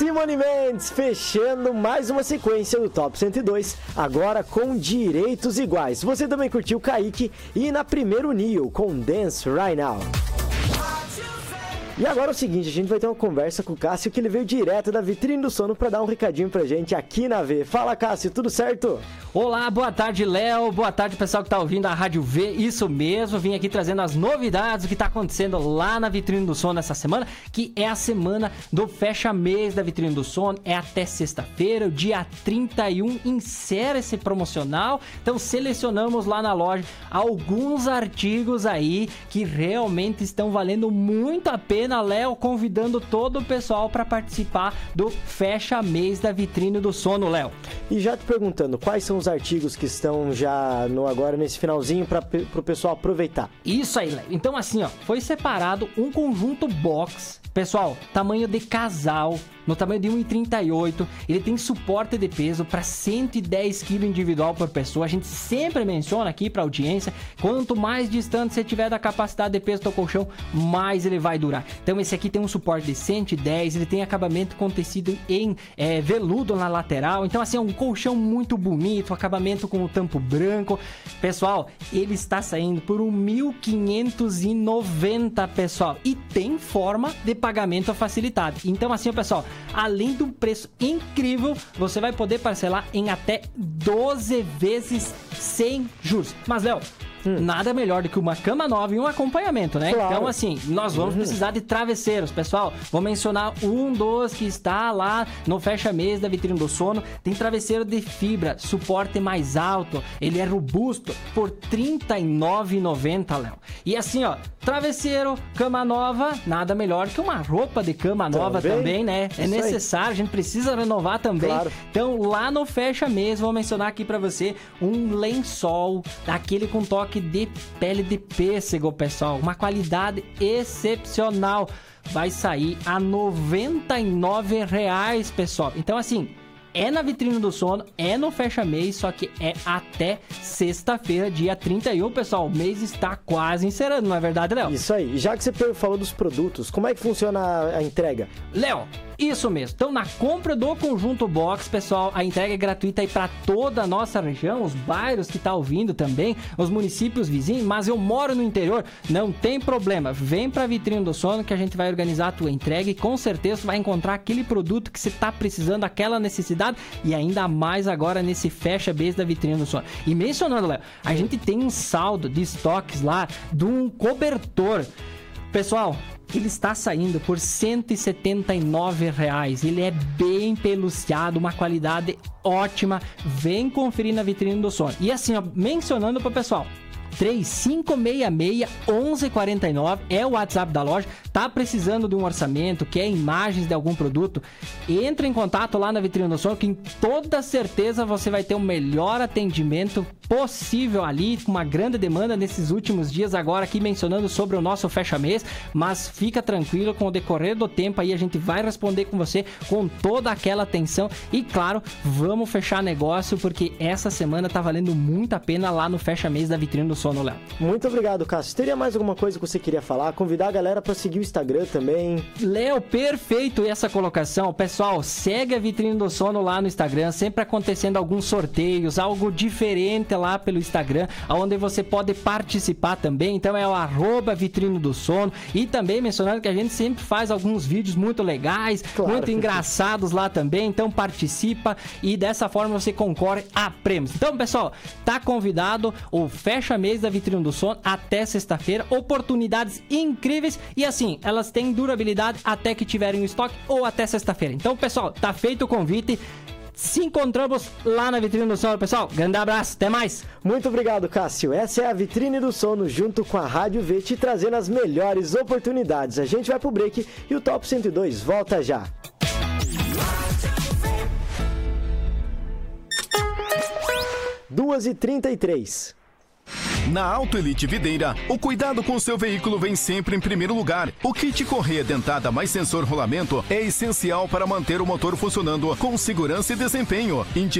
Simone Mendes fechando mais uma sequência do Top 102, agora com direitos iguais. Você também curtiu Kaique e na primeira o Neo com Dance Right Now. E agora é o seguinte, a gente vai ter uma conversa com o Cássio, que ele veio direto da Vitrine do Sono para dar um recadinho pra gente aqui na V. Fala, Cássio, tudo certo? Olá, boa tarde, Léo, boa tarde, pessoal que tá ouvindo a Rádio V, isso mesmo, vim aqui trazendo as novidades, o que tá acontecendo lá na Vitrine do Sono essa semana, que é a semana do fecha-mês da Vitrine do Sono, é até sexta-feira, o dia 31, encerra esse promocional, então selecionamos lá na loja alguns artigos aí que realmente estão valendo muito a pena, Léo, convidando todo o pessoal para participar do fecha-mês da Vitrine do Sono, Léo. E já te perguntando, quais são os artigos que estão já agora nesse finalzinho para o pessoal aproveitar? Isso aí, Léo. Então assim, ó, foi separado um conjunto box, pessoal, tamanho de casal, no tamanho de 1,38, ele tem suporte de peso para 110 kg individual por pessoa. A gente sempre menciona aqui para a audiência, quanto mais distante você tiver da capacidade de peso do colchão, mais ele vai durar. Então esse aqui tem um suporte de 110, ele tem acabamento com tecido em veludo na lateral. Então assim, é um colchão muito bonito, acabamento com o tampo branco. Pessoal, ele está saindo por R$1.590, pessoal, e tem forma de pagamento facilitado. Então assim, pessoal, além de um preço incrível, você vai poder parcelar em até 12 vezes sem juros. Mas, Léo, nada melhor do que uma cama nova e um acompanhamento, né? Claro. Então, assim, nós vamos precisar de travesseiros, pessoal. Vou mencionar um dos que está lá no fecha-mês da Vitrine do Sono. Tem travesseiro de fibra, suporte mais alto, ele é robusto, por R$39,90, Léo. E assim, ó, travesseiro, cama nova, nada melhor que uma roupa de cama nova também, né? É necessário, a gente precisa renovar também. Claro. Então, lá no fecha-mês, vou mencionar aqui pra você um lençol, daquele com toque de pele de pêssego, pessoal, uma qualidade excepcional, vai sair a R$99, pessoal. Então assim, é na Vitrine do Sono, é no fecha-mês, só que é até sexta-feira, dia 31, pessoal. O mês está quase encerrando, não é verdade, Léo? Isso aí. Já que você falou dos produtos, como é que funciona a entrega? Léo, isso mesmo. Então, na compra do conjunto box, pessoal, a entrega é gratuita aí para toda a nossa região, os bairros que tá ouvindo também, os municípios vizinhos, mas eu moro no interior, não tem problema. Vem pra Vitrine do Sono que a gente vai organizar a tua entrega e com certeza tu vai encontrar aquele produto que você tá precisando, aquela necessidade, e ainda mais agora nesse fecha-mês da Vitrine do Sono. E mencionando, Léo, a gente tem um saldo de estoques lá de um cobertor. Pessoal, ele está saindo por R$179. Ele é bem peluciado, uma qualidade ótima. Vem conferir na Vitrine do Sono. E assim, ó, mencionando para o pessoal, 3566-1149 é o WhatsApp da loja. Tá precisando de um orçamento, quer imagens de algum produto? Entre em contato lá na Vitrine do Sono, que em toda certeza você vai ter o melhor atendimento possível ali, com uma grande demanda nesses últimos dias, agora aqui mencionando sobre o nosso fecha-mês, mas fica tranquilo, com o decorrer do tempo aí a gente vai responder com você com toda aquela atenção e claro, vamos fechar negócio, porque essa semana tá valendo muito a pena lá no fecha-mês da Vitrine do Sono, Léo. Muito obrigado, Cássio. Teria mais alguma coisa que você queria falar? Convidar a galera para seguir o Instagram também. Léo, perfeito essa colocação. Pessoal, segue a Vitrine do Sono lá no Instagram, sempre acontecendo alguns sorteios, algo diferente lá pelo Instagram, onde você pode participar também. Então é o @Vitrine do Sono, e também mencionando que a gente sempre faz alguns vídeos muito legais, claro, muito engraçados lá também. Então participa e dessa forma você concorre a prêmios. Então, pessoal, tá convidado o fecha-mês da Vitrine do Sono até sexta-feira, oportunidades incríveis e assim, elas têm durabilidade até que tiverem o estoque ou até sexta-feira. Então, pessoal, tá feito o convite. Se encontramos lá na Vitrine do Sono, pessoal. Grande abraço, até mais. Muito obrigado, Cássio. Essa é a Vitrine do Sono, junto com a Rádio V, te trazendo as melhores oportunidades. A gente vai pro break e o Top 102 volta já. 2h33. Na Auto Elite Videira, o cuidado com o seu veículo vem sempre em primeiro lugar. O kit correia dentada mais sensor rolamento é essencial para manter o motor funcionando com segurança e desempenho.